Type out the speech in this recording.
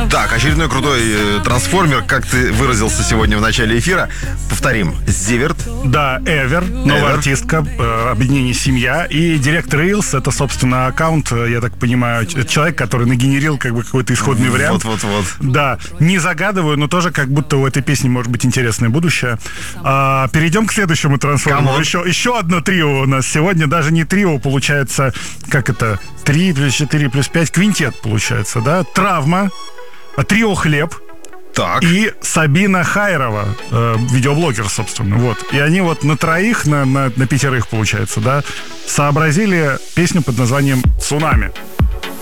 Так, очередной крутой трансформер, как ты выразился сегодня в начале эфира. Повторим, Зиверт. Да, Эвер, новая артистка, объединение «Семья». И директор Reels, это, собственно, аккаунт, я так понимаю, человек, который нагенерил как бы какой-то исходный вариант. Вот. Да, не загадываю, но тоже как будто у этой песни может быть интересное будущее. Перейдем к следующему трансформеру. Еще одно трио у нас сегодня, даже не трио, получается, как это, 3 плюс 4 плюс 5, квинтет получается, да? Травма, трио «Хлеб». Так. И Сабина Хайрова, видеоблогер, собственно. Вот. И они вот на троих, на пятерых, получается, да, сообразили песню под названием «Цунами».